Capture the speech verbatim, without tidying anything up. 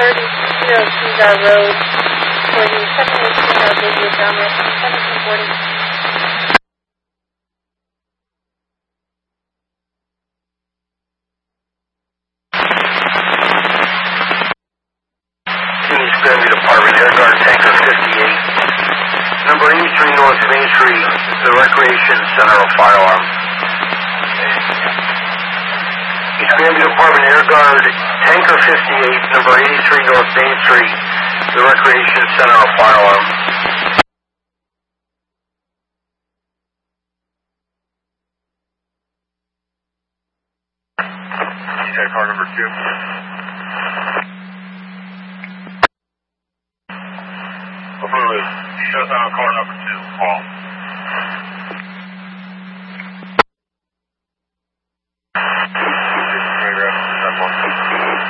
thirty Cesar Road for the seven eighteen Arcadia drama, seventeen forty. Grandview Department, Air Guard Tanker fifty-eight. Number eighty-three North Main Street, the Recreation Center of Firearm. East Grandview Department, Air Guard Tanker fifty-eight, number eighty-three North Main Street, the Recreation Center of Firearm. Okay, car number two. Affirmative. Shut down car number two. Call.